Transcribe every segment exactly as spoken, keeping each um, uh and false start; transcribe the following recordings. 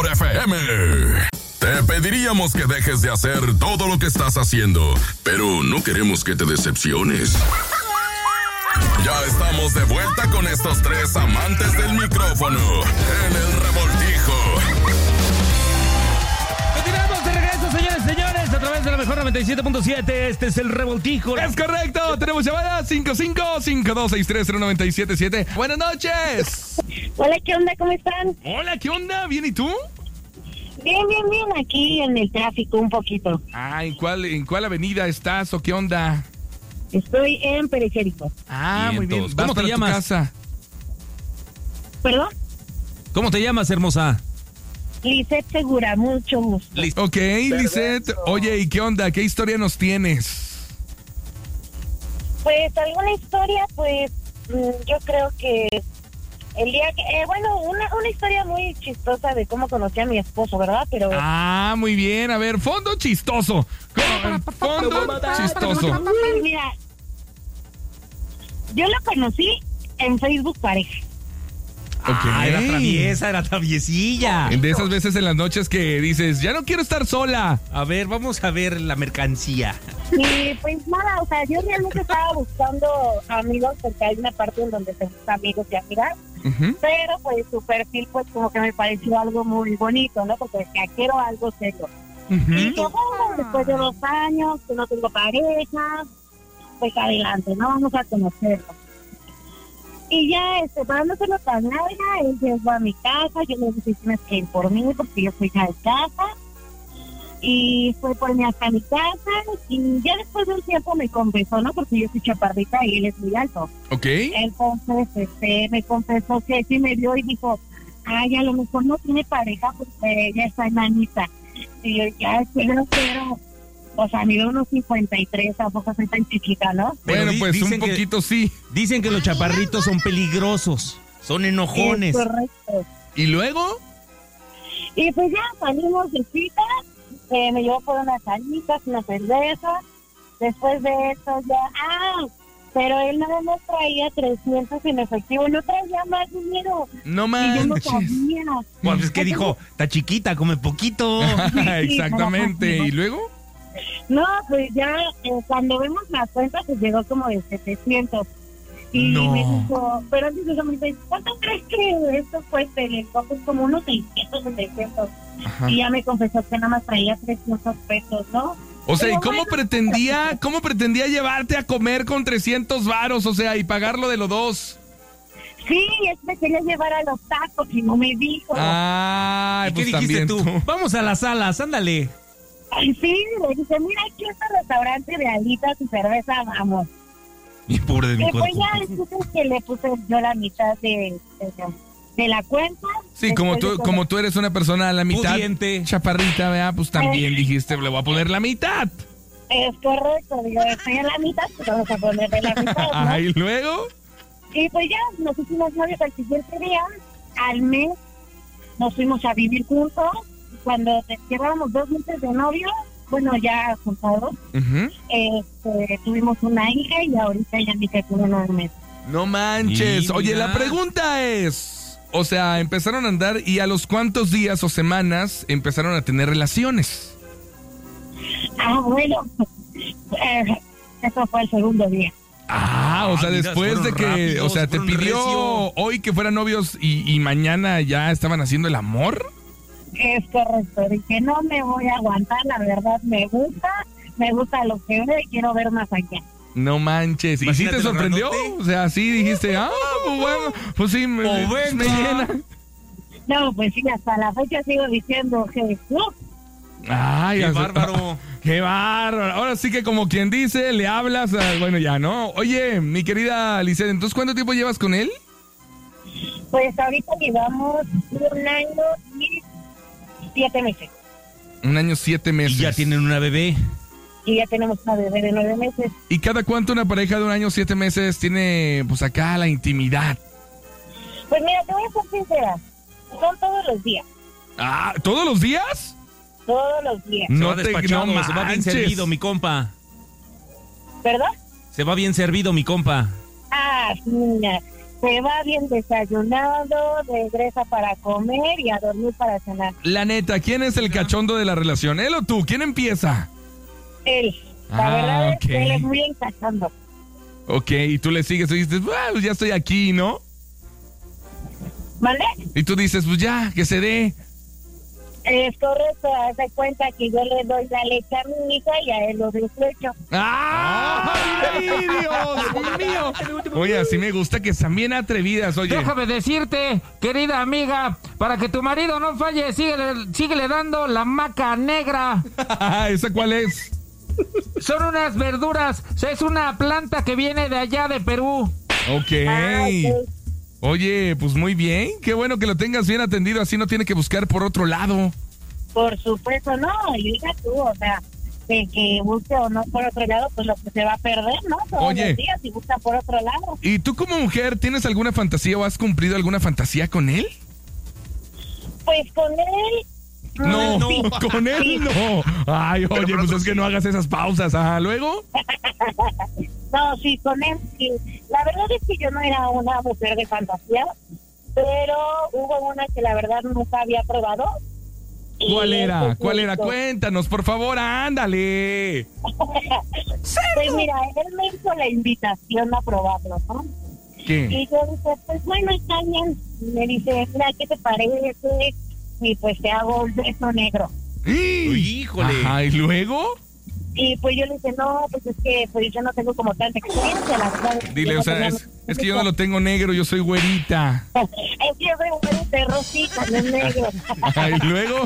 mejor F M. Te pediríamos que dejes de hacer todo lo que estás haciendo, pero no queremos que te decepciones. Ya estamos de vuelta con estos tres amantes del micrófono en El Revoltijo. Continuamos de regreso, señores y señores, a través de la mejor noventa y siete punto siete. Este es El Revoltijo. Es correcto, tenemos llamada cinco cinco cinco dos seis tres cero nueve siete siete. Buenas noches. Hola, ¿qué onda? ¿Cómo están? Hola, ¿qué onda? ¿Bien y tú? Bien, bien, bien, aquí en el tráfico un poquito. Ah, ¿en cuál, en cuál avenida estás o qué onda? Estoy en Periférico. Ah, Vientos. muy bien. ¿Cómo ¿Vas te para tu llamas? casa? ¿Perdón? ¿Cómo te llamas, hermosa? Lisette Segura, mucho gusto. Listo. Ok, Lisette. Oye, ¿y qué onda? ¿Qué historia nos tienes? Pues alguna historia, pues mm, yo creo que el día que, eh, bueno, una, una historia muy chistosa de cómo conocí a mi esposo, ¿verdad? Pero Ah, muy bien. A ver, fondo chistoso. ¿Cómo? Fondo chistoso. mira, yo lo conocí en Facebook Pareja. Ah, era traviesa, era traviesilla. De esas veces en las noches que dices, ya no quiero estar sola. A ver, vamos a ver la mercancía. Y pues nada, o sea, yo realmente estaba buscando amigos porque hay una parte en donde se busca amigos y amigas. Uh-huh. Pero pues su perfil pues como que me pareció algo muy bonito, ¿no? Porque decía, quiero algo serio. Uh-huh. Y que bueno, después de dos años que no tengo pareja, pues adelante, ¿no? Vamos a conocerlo. Y ya, este, para no hacerlo tan larga, él llegó a mi casa, yo le dije, tienes que ir por mí porque yo soy hija de casa. Y fue por mí hasta mi casa y ya después de un tiempo me confesó, ¿no? Porque yo soy chaparrita y él es muy alto. Ok. Entonces, este, me confesó que sí me vio y dijo, ay, a lo mejor no tiene pareja porque ella está enanita. Y yo, ya, pero, pero, o sea, mido unos cincuenta y tres, tampoco soy tan chiquita, ¿no? Pero Bueno, di- pues un dicen que- poquito sí. Dicen que los chaparritos son peligrosos, son enojones. Es correcto. ¿Y luego? Y pues ya salimos de cita, eh, me llevó por unas salitas, una cerveza. Después de eso ya, ah, pero él nada más traía trescientos en efectivo, no traía más dinero. No Y yo no manches. sabía. Pues es que dijo, está chiquita, come poquito. Exactamente. ¿Y luego? No, pues ya eh, cuando vemos la cuenta, pues llegó como de setecientos. Y No. me dijo, pero antes de eso me dice, ¿cuánto crees que esto cueste? Le dijo, pues como unos seiscientos o seiscientos. Ajá. Y ya me confesó que nada más traía trescientos pesos, ¿no? O sea, ¿y Pero cómo bueno, pretendía, cómo pretendía llevarte a comer con trescientos varos? O sea, y pagarlo de los dos. Sí, es me quería llevar a los tacos y no me dijo. Ay, ¿Y qué pues dijiste también tú? Vamos a las salas, ándale. Ay, sí, le dije, mira, aquí está el restaurante de alitas y cerveza, vamos. Y pobre de mi Y pues cuerpo. ya, entonces que le puse yo la mitad de, de, de la cuenta. Sí, como Después tú, de como tú eres una persona a la mitad Pudiente. chaparrita, ¿verdad? Pues también dijiste, le voy a poner la mitad. Es correcto, digo, estoy en la mitad, pues vamos a ponerle la mitad, ¿no? Ajá, y luego. Y pues ya, nos hicimos novios al siguiente día, al mes, nos fuimos a vivir juntos. Cuando te- llevábamos dos meses de novio, bueno, ya juntados, Ujú. este, tuvimos una hija y ahorita ya mi hija tiene nueve meses. No manches. Y Oye, mira. la pregunta es, o sea, empezaron a andar y a los cuántos días o semanas empezaron a tener relaciones. Ah, bueno, eh, eso fue el segundo día. Ah, o Ah, sea, mira, después de fueron que, rápidos, o sea, te fueron pidió recio. hoy que fueran novios y, y mañana ya estaban haciendo el amor. Es correcto, dije, no me voy a aguantar, la verdad me gusta, me gusta lo que veo y quiero ver más allá. No manches. ¿Y sí Imagínate te lo sorprendió? grandote. O sea, sí dijiste, ah, pues bueno, pues sí, me, O me venga. llena. No, pues sí, hasta la fecha sigo diciendo que no. Ay, Qué o sea, bárbaro. Qué bárbaro. Ahora sí que como quien dice, le hablas, ah, bueno, ya, ¿no? Oye, mi querida Lisette, ¿entonces cuánto tiempo llevas con él? Pues ahorita llevamos un año y siete meses. Un año, siete meses. Y ya tienen una bebé. Y ya tenemos una bebé de nueve meses. ¿Y cada cuánto una pareja de un año, siete meses tiene, pues acá, la intimidad? Pues mira, te voy a ser sincera, son todos los días, Ah, ¿todos los días? todos los días, Se No va te- despachado, no se va bien manches. servido, mi compa. ¿verdad? Se va bien servido, mi compa. Ah, sí, mira, Se va bien desayunado, regresa para comer y a dormir para cenar. La neta, ¿quién es el cachondo de la relación? ¿Él o tú? ¿Quién empieza? Él. La Ah, verdad es ok. que él es muy encachondo. Ok, y tú le sigues y dices, "Ah, pues ya estoy aquí, ¿no?" ¿Vale? Y tú dices, pues ya, que se dé. Es correcto, haz de cuenta que yo le doy la leche a mi hija y a él los despecho. ¡Ay, Dios mío! Oye, así me gusta que sean bien atrevidas, oye. Déjame decirte, querida amiga, para que tu marido no falle, síguele, síguele dando la maca negra. ¿Esa cuál es? Son unas verduras, es una planta que viene de allá de Perú. Ok. Ah, ok. Oye, pues muy bien. Qué bueno que lo tengas bien atendido, así no tiene que buscar por otro lado. Por supuesto, no, y hija tú, o sea, de que busque o no por otro lado, pues lo que se va a perder, ¿no? Todos Oye. los días, si busca por otro lado. ¿Y tú como mujer tienes alguna fantasía o has cumplido alguna fantasía con él? Pues con él... No, mm, sí. con él no. Ay, oye, pues es que no hagas esas pausas. Ajá, luego. No, sí, con él sí. La verdad es que yo no era una mujer de fantasía, pero hubo una que la verdad nunca había probado. Y ¿Cuál era? pues, ¿Cuál era? pues, Cuéntanos, por favor, ándale. Pues mira, él me hizo la invitación a probarlo, ¿no? ¿Qué? Y yo dije, pues bueno, está bien. Y me dice, mira, ¿qué te parece? Y pues te hago el beso negro. ¡Uy, híjole! Ajá, ¿y luego? Y pues yo le dije, no, pues es que pues yo no tengo como tanta experiencia, la verdad. Dile, Yo no o sea, tenía es, mucha es que yo no lo tengo negro, yo soy güerita. Es que yo soy un buen de rosita, no es negro. Ajá, ¿y luego?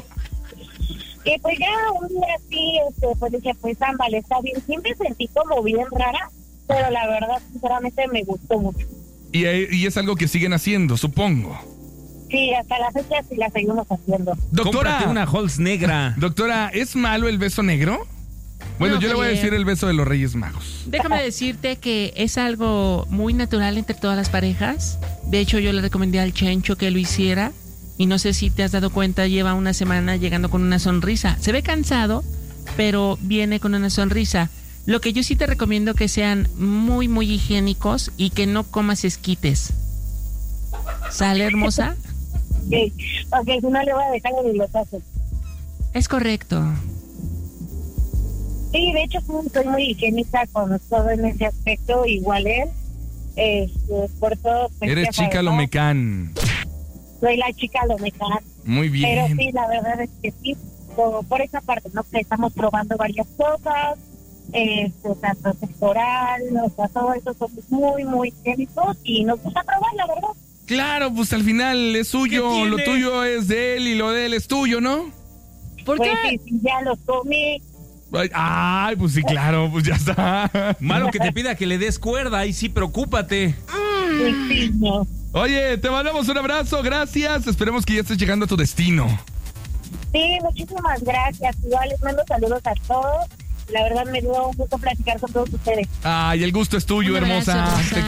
Y pues ya un día así, este, pues dije, pues ándale, está bien. Siempre sentí como bien rara, pero la verdad, sinceramente, me gustó mucho. Y, y es algo que siguen haciendo, supongo. Sí, hasta la fecha sí la seguimos haciendo. Doctora, Cómprate una Halls negra. doctora, ¿es malo el beso negro? Bueno, No, yo le voy a Javier. decir el beso de los Reyes Magos. Déjame decirte que es algo muy natural entre todas las parejas. De hecho, yo le recomendé al Chencho que lo hiciera. Y no sé si te has dado cuenta, lleva una semana llegando con una sonrisa. Se ve cansado, pero viene con una sonrisa. Lo que yo sí te recomiendo que sean muy, muy higiénicos y que no comas esquites. ¿Sale, hermosa? Sí, ok, si no le voy a dejar el bilotazo. Es correcto. Sí, de hecho, sí, soy muy higiénica con todo en ese aspecto, igual él. Este, por todo. Pues, Eres ya chica sabes, ¿no? Lomecán. Soy la chica Lomecán. Muy Pero bien. sí, la verdad es que sí, por, por esa parte, ¿no? Que estamos probando varias cosas, este, tanto sexual, o sea, todo eso somos muy, muy higiénicos y nos gusta probar, la verdad. Claro, pues al final es suyo, ¿Qué lo tiene? tuyo es de él y lo de él es tuyo, ¿no? ¿Por Pues qué? sí, sí, ya los comí. Ay, Ay, pues sí, claro, pues ya está. Malo que te pida que le des cuerda, ahí sí, preocúpate. Pues sí, no. Oye, te mandamos un abrazo, gracias. Esperemos que ya estés llegando a tu destino. Sí, muchísimas gracias. Igual les mando saludos a todos. La verdad me dio un gusto platicar con todos ustedes. Ay, el gusto es tuyo, Un abrazo, hermosa. hermosa. Te